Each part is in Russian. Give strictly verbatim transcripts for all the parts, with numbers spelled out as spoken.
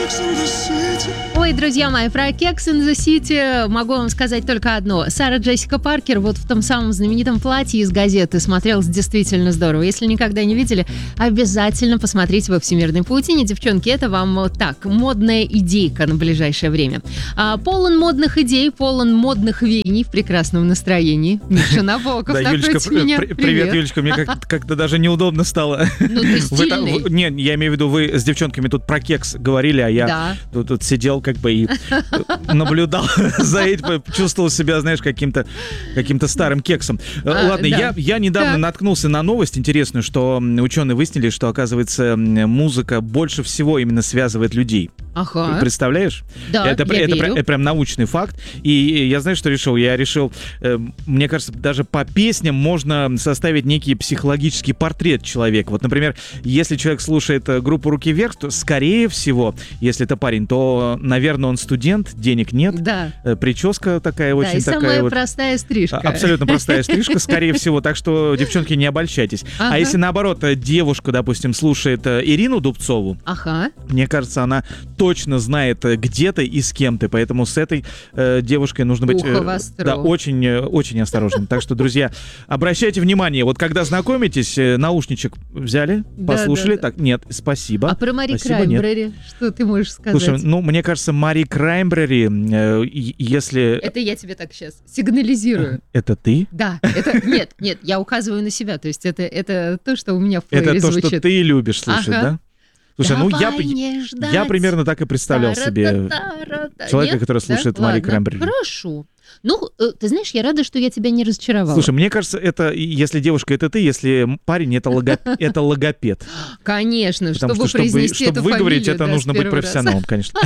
Ой, друзья мои, про Кекс in the City могу вам сказать только одно. Сара Джессика Паркер вот в том самом знаменитом платье из газеты смотрелась действительно здорово. Если никогда не видели, обязательно посмотрите во «Всемирной паутине». Девчонки, это вам вот так, модная идейка на ближайшее время. А, полон модных идей, полон модных веяний в прекрасном настроении. Миша Набоков да, напротив Юлечка, меня. Привет. привет, Юлечка, мне как- как-то даже неудобно стало. Ну, ты стильный. Вы, вы, не, я имею в виду, вы с девчонками тут про кекс говорили, а я Да. тут, тут сидел как бы и наблюдал за этим, чувствовал себя, знаешь, каким-то каким-то старым кексом. А, Ладно, да. я, я недавно Так. наткнулся на новость интересную, что ученые выяснили, что, оказывается, музыка больше всего именно связывает людей. Ага. Представляешь? Да, это, я это, верю. это прям научный факт. И я, знаешь, что решил? Я решил, э, мне кажется, даже по песням можно составить некий психологический портрет человека. Вот, например, если человек слушает э, группу «Руки вверх», то, скорее всего, если это парень, то, наверное, он студент, денег нет, Да. э, прическа такая Да, очень и такая самая вот... простая стрижка. А- Абсолютно простая стрижка, скорее всего, так что, девчонки, не обольщайтесь. Ага. А если, наоборот, э, девушка, допустим, слушает э, Ирину Дубцову, Ага. мне кажется, она точно знает, э, где ты и с кем ты, поэтому с этой э, девушкой нужно быть Ухо востро. да, очень, э, очень осторожным. Так что, друзья, обращайте внимание, вот когда знакомитесь, э, наушничек взяли, Да, послушали, да, да. так, нет, спасибо. А про Мари Спасибо, нет. Краймбрери что ты можешь сказать? Слушай, ну, мне кажется, Мари Краймбрери, э, и- если... Это я тебе так сейчас сигнализирую. Это ты? Да, это нет, нет, я указываю на себя, то есть это это то, что у меня в Это плеере то, звучит. что ты любишь слушать, Ага. да? Слушай, ну я, Давай не ждать. я примерно так и представлял себе Та-ра-та-та-ра-та. человека, Нет? который слушает Да? Мари Ладно. Краймбрери. Хорошо. Ну, э, ты знаешь, я рада, что я тебя не разочаровала. Слушай, мне кажется, это, если девушка, это ты, если парень, это, лого- это логопед. Конечно, Потому чтобы что, чтобы, произнести чтобы эту выговорить, фамилию, это да, нужно с быть первого раза. профессионалом, конечно.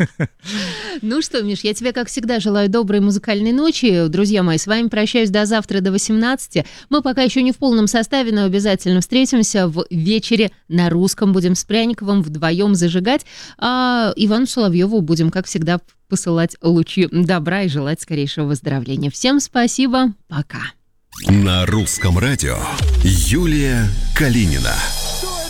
Ну что, Миш, я тебе, как всегда, желаю доброй музыкальной ночи. Друзья мои, с вами прощаюсь до завтра, до восемнадцати. Мы пока еще не в полном составе, но обязательно встретимся в вечере на русском. Будем с Пряниковым вдвоем зажигать. А Ивану Соловьеву будем, как всегда, посылать лучи добра и желать скорейшего выздоровления. Всем спасибо. Пока. На русском радио Юлия Калинина.